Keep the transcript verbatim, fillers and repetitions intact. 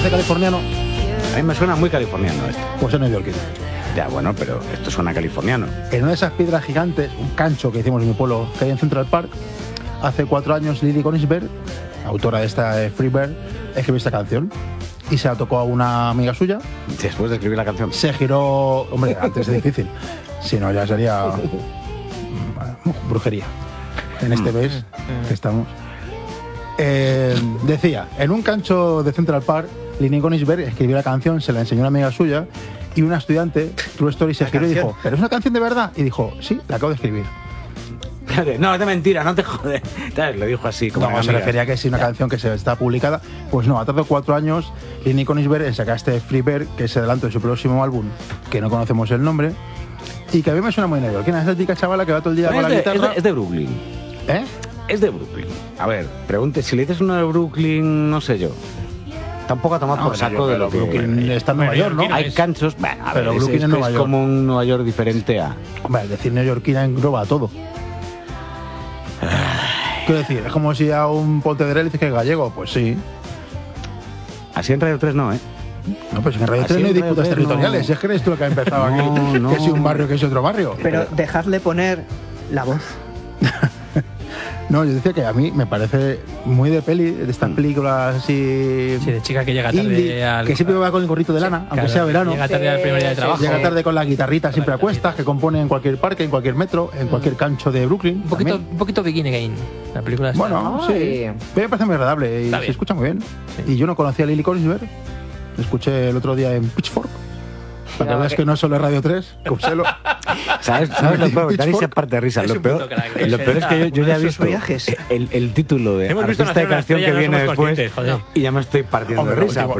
parece californiano? A mí me suena muy californiano esto. Pues es neoyorquino. Ya, bueno, pero esto suena californiano. En una de esas piedras gigantes, un cancho que hicimos en mi pueblo, que hay en Central Park, hace cuatro años Lily Konigsberg, autora de esta eh, Freebird, escribió esta canción y se la tocó a una amiga suya. Después de escribir la canción. Se giró, hombre, antes es difícil, si no ya sería bueno, brujería. En este mes que estamos. Eh, decía, en un cancho de Central Park, Lily Konigsberg escribió la canción, se la enseñó a una amiga suya y una estudiante, True Story, se giró y dijo, ¿pero es una canción de verdad? Y dijo, sí, la acabo de escribir. No, es de mentira, no te jodes. Lo dijo así, como No, se refería a que es una ya. canción que se está publicada. Pues no, ha tardado cuatro años Lily Konigsberg en sacar este Freebird, que es el adelanto de su próximo álbum, que no conocemos el nombre, y que a mí me suena muy neoyorquina. Es la típica chavala que va todo el día Pero con la de, guitarra. Es de, es de Brooklyn. ¿Eh? Es de Brooklyn. A ver, pregunte, si le dices uno de Brooklyn, no sé yo. Tampoco a tomar no, por saco de lo que... Brooklyn está en Nueva York, ¿no? Hay canchos... Bueno, a pero ver, Brooklyn es, es, Nueva es York. como un Nueva York diferente a... Hombre, decir neoyorquina engloba todo. Quiero decir, es como si a un Pontevedrés le dices que es gallego. Pues sí. Así en Radio tres no, ¿eh? No, pues en Radio tres no hay disputas territoriales. No. Es que eres tú lo que ha empezado no, aquí. No. Que es un barrio que es otro barrio. Pero dejadle poner la voz. No, yo decía que a mí me parece muy de peli, de estas películas así... Sí, de chica que llega tarde indie, al... que siempre va con el gorrito de lana, sí, aunque claro, sea verano. Llega tarde al primer día de trabajo. Llega tarde con la guitarrita siempre a cuestas, que compone en cualquier parque, en cualquier metro, en cualquier cancho de Brooklyn. Un poquito, un poquito Begin Again, la película esta. Bueno, Ay. sí. Me parece muy agradable y Está se bien. escucha muy bien. Sí. Y yo no conocía a Lily Konigsberg. La escuché el otro día en Pitchfork. Para que veas que no solo es Radio tres, Cupselo. ¿Sabes, ¿sabes lo peor? Dani se parte de risa. Es Lo un peor, puto crack. lo peor es que yo, yo ya he visto viajes. el, el título de Hemos visto artista de nacer una canción que estrella, no viene somos después conscientes, joder. y ya me estoy partiendo Hombre, de risa. último,